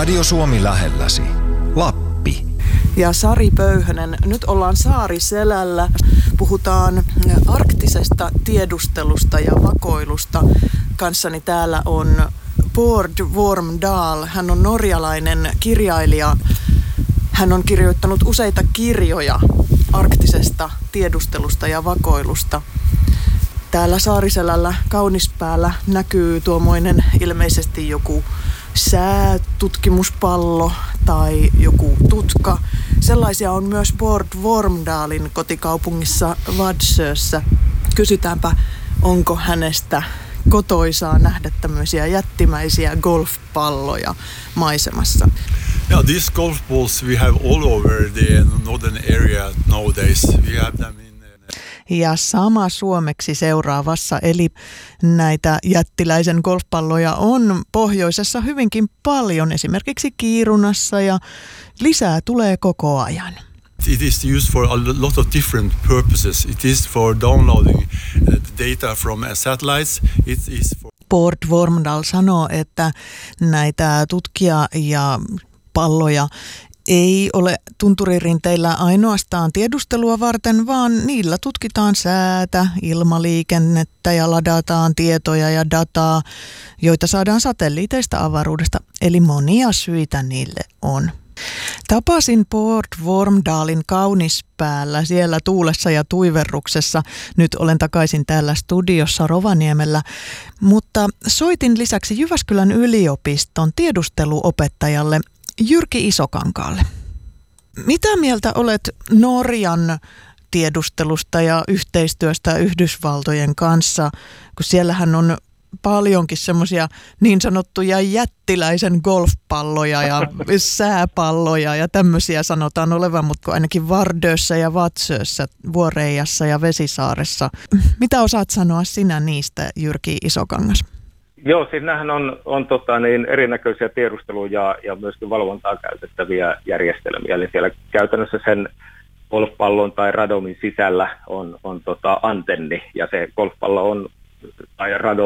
Radio Suomi lähelläsi. Lappi. Ja Sari Pöyhönen, nyt ollaan Saariselällä. Puhutaan arktisesta tiedustelusta ja vakoilusta. Kanssani täällä on Bård Wormdal. Hän on norjalainen kirjailija. Hän on kirjoittanut useita kirjoja arktisesta tiedustelusta ja vakoilusta. Täällä Saariselällä Kaunispäällä näkyy tuommoinen ilmeisesti joku säätutkimuspallo tai joku tutka. Sellaisia on myös Bård Wormdalin kotikaupungissa Vadsössä. Kysytäänpä, onko hänestä kotoisaa nähdä tämmöisiä jättimäisiä golfpalloja maisemassa. Yeah, these golf balls we have all over the northern area nowadays. We have them in. Ja sama suomeksi seuraavassa, eli näitä jättiläisen golfpalloja on pohjoisessa hyvinkin paljon, esimerkiksi Kiirunassa, ja lisää tulee koko ajan. It is used for a lot of different purposes. It is for downloading data from satellites. It is for. Bård Wormdal sanoo, että näitä tutkia ja palloja ei ole tunturirinteillä ainoastaan tiedustelua varten, vaan niillä tutkitaan säätä, ilmaliikennettä ja ladataan tietoja ja dataa, joita saadaan satelliiteista avaruudesta. Eli monia syitä niille on. Tapasin Bård Wormdalin Kaunispäällä, siellä tuulessa ja tuiverruksessa. Nyt olen takaisin täällä studiossa Rovaniemellä, mutta soitin lisäksi Jyväskylän yliopiston tiedusteluopettajalle Jyrki Isokankaalle. Mitä mieltä olet Norjan tiedustelusta ja yhteistyöstä Yhdysvaltojen kanssa, kun siellähän on paljonkin semmoisia niin sanottuja jättiläisen golfpalloja ja sääpalloja ja tämmöisiä sanotaan olevan, mutta ainakin Vardössä ja Vatsössä, Vuoreijassa ja Vesisaaressa. Mitä osaat sanoa sinä niistä, Jyrki Isokangas? Joo, siinähän on erinäköisiä tiedustelu- ja myöskin valvontaa käytettäviä järjestelmiä. Eli siellä käytännössä sen golfpallon tai radomin sisällä on antenni, ja se golfpallo on, tai radom